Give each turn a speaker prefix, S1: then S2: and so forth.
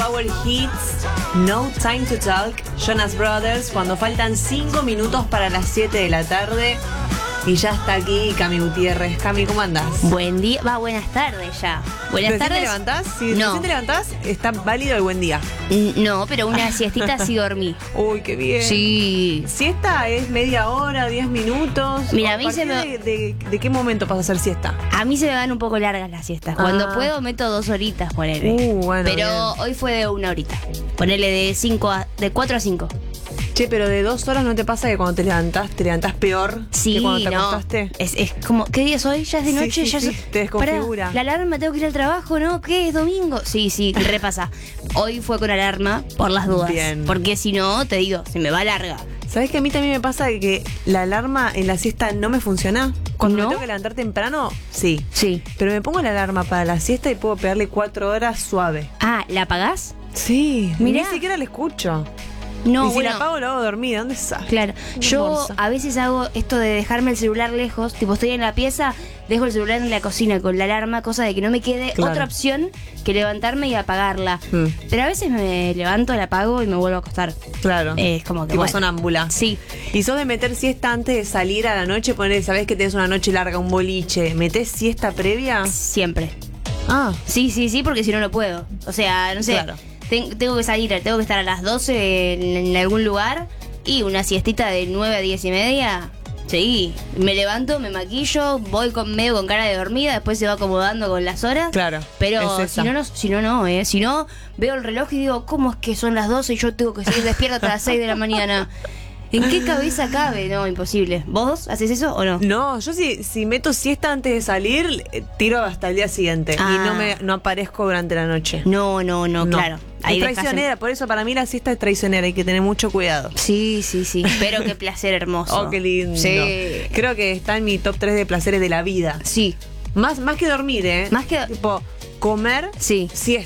S1: Power Hits, No Time to Talk, Jonas Brothers, cuando faltan 5 minutos para las 7 de la tarde. Y ya está aquí Cami Gutiérrez. Cami, ¿cómo andás?
S2: Buen día, buenas tardes ya. Buenas
S1: ¿Recién
S2: tardes.
S1: te levantás? Si
S2: No.
S1: recién te levantás, está válido el buen día.
S2: No, pero una siestita sí dormí.
S1: Uy, qué bien.
S2: Sí.
S1: ¿Siesta es media hora, 10 minutos?
S2: Mira,
S1: ¿O
S2: a mí
S1: partir
S2: se me-
S1: ¿De qué momento vas a hacer siesta?
S2: A mí se me van un poco largas las siestas. Cuando puedo meto 2 horitas, ponele.
S1: Bueno,
S2: pero
S1: bien.
S2: hoy fue de 1 horita. Ponele de 4 a 5.
S1: Che, pero de 2 horas, ¿no te pasa que cuando te levantás peor
S2: Sí,
S1: que cuando te
S2: no.
S1: acostaste?
S2: Es como, ¿qué día es hoy? ¿Ya es de
S1: Sí,
S2: noche?
S1: sí,
S2: ya
S1: sí, te desconfigura.
S2: Pará, la alarma, tengo que ir al trabajo, ¿no? ¿Qué? ¿Es domingo? Sí, repasa. Hoy fue con alarma por las dudas.
S1: Bien.
S2: Porque si no, te digo, se me va larga.
S1: ¿Sabés que a mí también me pasa que la alarma en la siesta no me funciona? Cuando
S2: ¿No?
S1: me tengo que levantar temprano, sí.
S2: Sí.
S1: Pero me pongo la alarma para la siesta y puedo pegarle 4 horas suave.
S2: Ah, ¿la apagás?
S1: Sí,
S2: Mirá.
S1: ni siquiera la escucho.
S2: No,
S1: y si
S2: bueno.
S1: la apago, lo hago dormida. ¿Dónde está?
S2: Claro, yo
S1: Morsa.
S2: a veces hago esto de dejarme el celular lejos, tipo estoy en la pieza, dejo el celular en la cocina con la alarma, cosa de que no me quede
S1: Claro.
S2: otra opción que levantarme y apagarla. Pero a veces me levanto, la apago y me vuelvo a acostar.
S1: Claro.
S2: Es como que
S1: Tipo
S2: bueno.
S1: sonámbula.
S2: Sí.
S1: Y sos de meter siesta antes de salir a la noche, poner, sabés que tenés una noche larga, un boliche. ¿Metés siesta previa?
S2: Siempre.
S1: Ah,
S2: Sí, porque si no, no puedo. O sea, no sé,
S1: Claro.
S2: tengo que salir, tengo que estar a las 12 en algún lugar y una siestita de 9 a 10 y media. Sí, me levanto, me maquillo, voy medio con cara de dormida, después se va acomodando con las horas.
S1: Claro,
S2: Pero
S1: es esa.
S2: si no, veo el reloj y digo, ¿cómo es que son las 12 y yo tengo que seguir despierta hasta las 6 de la mañana? ¿En qué cabeza cabe? No, imposible. ¿Vos haces eso o no?
S1: no, yo si meto siesta antes de salir, tiro hasta el día siguiente. Y
S2: Ah.
S1: no aparezco durante la noche.
S2: No, claro.
S1: Es
S2: dejás
S1: traicionera, por eso para mí la siesta es traicionera, hay que tener mucho cuidado.
S2: Sí. Pero qué placer hermoso.
S1: Oh, qué lindo.
S2: Sí.
S1: Creo que está en mi top 3 de placeres de la vida.
S2: Sí.
S1: Más que dormir, ¿eh?
S2: Más que-
S1: Tipo, comer,
S2: Sí.
S1: siesta.